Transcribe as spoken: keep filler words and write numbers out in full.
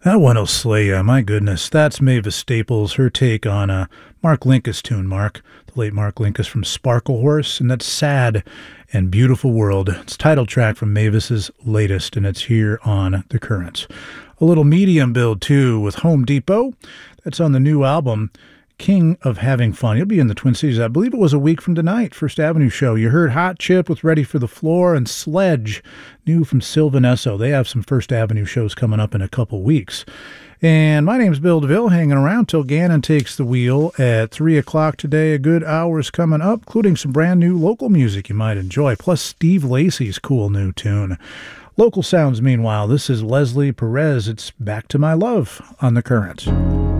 That one'll slay ya, my goodness. That's Mavis Staples, her take on a Mark Linkous tune, Mark, the late Mark Linkous from Sparkle Horse, and that's Sad and Beautiful World. It's a title track from Mavis's latest, and it's here on The Currents. A little medium build, too, with Home Depot. That's on the new album, King of Having Fun. You'll be in the Twin Cities. I believe it was a week from tonight, First Avenue show. You heard Hot Chip with Ready for the Floor and Sledge, new from Sylvan Esso. They have some First Avenue shows coming up in a couple weeks. And my name's Bill DeVille, hanging around till Gannon takes the wheel at three o'clock today. A good hour's coming up, including some brand new local music you might enjoy, plus Steve Lacy's cool new tune. Local sounds, meanwhile, this is Leslie Perez. It's Back to My Love on The Current.